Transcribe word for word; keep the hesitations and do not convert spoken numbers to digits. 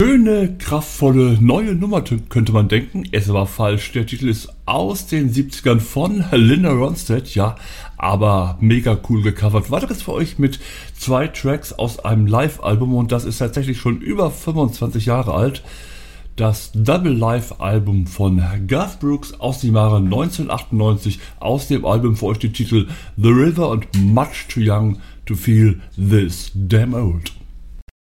Schöne, kraftvolle, neue Nummer könnte man denken. Es war falsch. Der Titel ist aus den siebzigern von Linda Ronstadt, ja, aber mega cool gecovert. Weiteres für euch mit zwei Tracks aus einem Live-Album und das ist tatsächlich schon über fünfundzwanzig Jahre alt. Das Double Live-Album von Garth Brooks aus dem Jahre neunzehnhundertachtundneunzig. Aus dem Album für euch die Titel The River und Much Too Young to Feel This Damn Old.